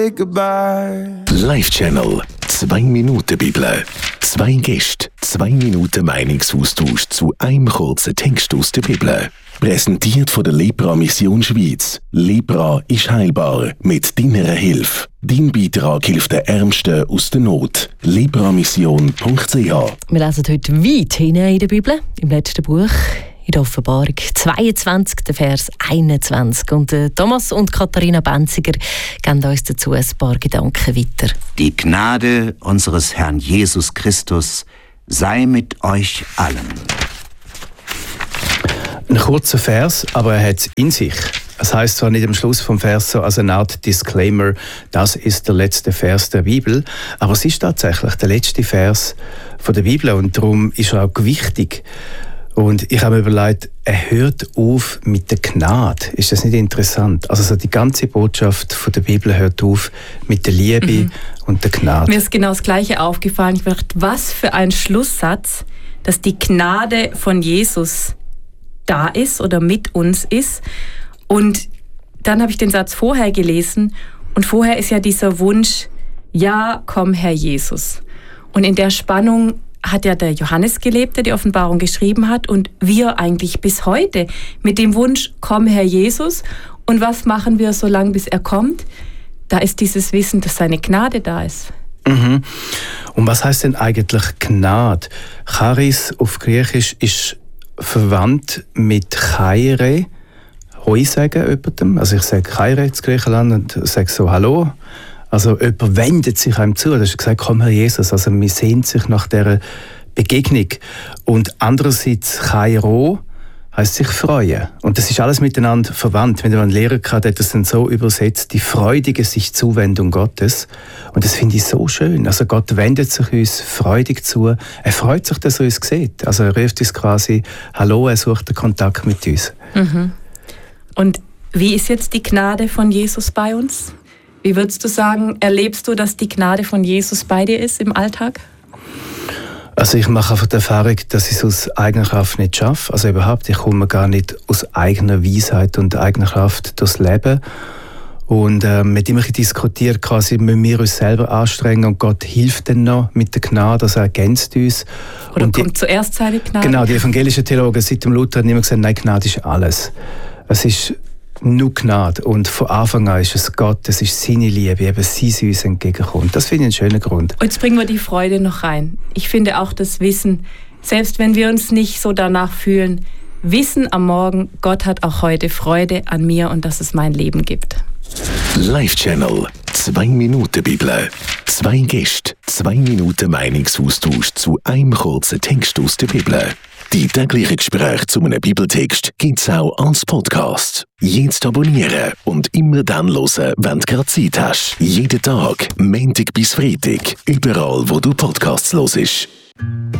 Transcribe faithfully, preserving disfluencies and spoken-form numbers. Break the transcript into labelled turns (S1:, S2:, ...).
S1: Live-Channel. Zwei Minuten Bibel. Zwei Gäste, zwei Minuten Meinungsaustausch zu einem kurzen Text aus der Bibel. Präsentiert von der Lepra Mission Schweiz. Lepra ist heilbar mit deiner Hilfe. Dein Beitrag hilft den Ärmsten aus der Not. lepramission punkt c h.
S2: Wir lesen heute weit hinein in der Bibel, im letzten Buch, in der Offenbarung zweiundzwanzig, der Vers einundzwanzig. Und äh, Thomas und Katharina Benziger geben uns dazu ein paar Gedanken weiter.
S3: Die Gnade unseres Herrn Jesus Christus sei mit euch allen.
S4: Ein kurzer Vers, aber er hat es in sich. Es heisst zwar nicht am Schluss vom Vers so als eine Art Disclaimer, das ist der letzte Vers der Bibel, aber es ist tatsächlich der letzte Vers von der Bibel und darum ist er auch gewichtig. Und ich habe mir überlegt, er hört auf mit der Gnade. Ist das nicht interessant? Also so die ganze Botschaft von der Bibel hört auf mit der Liebe mhm. und der Gnade.
S5: Mir ist genau das Gleiche aufgefallen. Ich dachte, was für ein Schlusssatz, dass die Gnade von Jesus da ist oder mit uns ist. Und dann habe ich den Satz vorher gelesen und vorher ist ja dieser Wunsch, ja, komm Herr Jesus. Und in der Spannung hat ja der Johannes gelebt, der die Offenbarung geschrieben hat, und wir eigentlich bis heute mit dem Wunsch, komm Herr Jesus. Und was machen wir so lange, bis er kommt? Da ist dieses Wissen, dass seine Gnade da ist.
S4: Mhm. Und was heißt denn eigentlich Gnade? Charis auf Griechisch ist verwandt mit Chaire. Hoi sagen jemandem. Also ich sage Chaire in Griechenland und sage so Hallo. Also jemand wendet sich einem zu. Das ist gesagt, komm Herr Jesus. Also man sehnt sich nach dieser Begegnung. Und andererseits Chairo heisst sich freuen. Und das ist alles miteinander verwandt. Wenn man einen Lehrer hatte, der das dann so übersetzt, die freudige sich Zuwendung Gottes. Und das finde ich so schön. Also Gott wendet sich uns freudig zu. Er freut sich, dass er uns sieht. Also er ruft uns quasi Hallo, er sucht den Kontakt mit uns.
S5: Mhm. Und wie ist jetzt die Gnade von Jesus bei uns? Wie würdest du sagen, erlebst du, dass die Gnade von Jesus bei dir ist im Alltag?
S4: Also ich mache einfach die Erfahrung, dass ich es aus eigener Kraft nicht schaffe. Also überhaupt, ich komme gar nicht aus eigener Weisheit und eigener Kraft durchs Leben. Und äh, mit dem ich diskutiere, quasi müssen wir uns selber anstrengen und Gott hilft dann noch mit der Gnade, also er ergänzt uns.
S5: Oder
S4: und
S5: kommt
S4: die,
S5: zuerst seine Gnade?
S4: Genau, die evangelischen Theologen seit dem Luther haben immer gesagt, nein, Gnade ist alles. Es ist nur Gnade. Und von Anfang an ist es Gott, es ist seine Liebe, eben sie uns entgegenkommt. Das finde ich einen schönen Grund.
S5: Und jetzt bringen wir die Freude noch rein. Ich finde auch das Wissen, selbst wenn wir uns nicht so danach fühlen, Wissen am Morgen, Gott hat auch heute Freude an mir und dass es mein Leben gibt.
S1: Live-Channel. Zwei Minuten Bibel. Zwei Gäste, zwei Minuten Meinungsaustausch zu einem kurzen Text aus der Bibel. Die täglichen Gespräche zu einem Bibeltext gibt's auch als Podcast. Jetzt abonnieren und immer dann hören, wenn du gerade Zeit hast. Jeden Tag, Montag bis Freitag, überall, wo du Podcasts hörst.